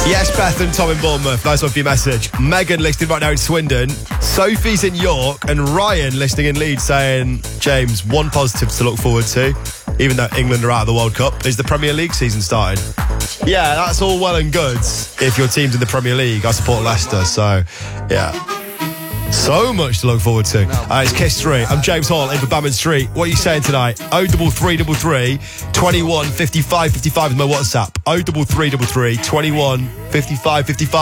Yes, Beth and Tom in Bournemouth. Nice one for your message. Megan listening right now in Swindon. Sophie's in York. And Ryan listening in Leeds saying, James, one positive to look forward to, even though England are out of the World Cup, is the Premier League season starting. Yeah, that's all well and good if your team's in the Premier League. I support Leicester, so yeah. So much to look forward to. It's Kiss 3. I'm James Hall in for Bamman Street. What are you saying tonight? 03333 21 55 55 is my WhatsApp. 03333 21 55 55.